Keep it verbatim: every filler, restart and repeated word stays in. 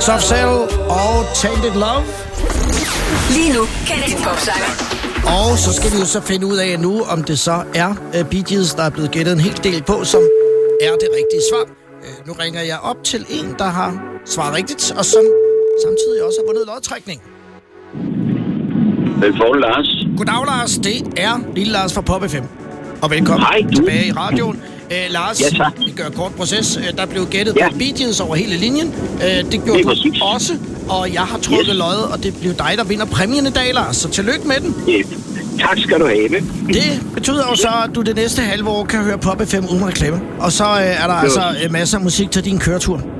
Soft Cell og Tainted Love. Lige nu kan det popsanger. Og så skal vi jo så finde ud af nu, om det så er uh, Bee Gees, der er blevet gættet en hel del på, som er det rigtige svar. Uh, nu ringer jeg op til en, der har svaret rigtigt, og som samtidig også har vundet lodtrækning. Velkommen, Lars. Goddag, Lars. Det er Lille Lars fra Pop F M. Og velkommen Hej, du. tilbage i radioen. Uh, Lars, ja, tak. vi gør kort proces. Uh, der blev gættet ja. på Bee Gees over hele linjen. Uh, det gjorde det du også, og jeg har trukket yes. loddet, og det blev dig, der vinder præmien i dag, Lars. Så tillykke med den. Yes. Tak skal du have. Det betyder jo så, at du det næste halve år kan høre Pop F M uden reklame. Og så uh, er der altså uh, masser af musik til din køretur.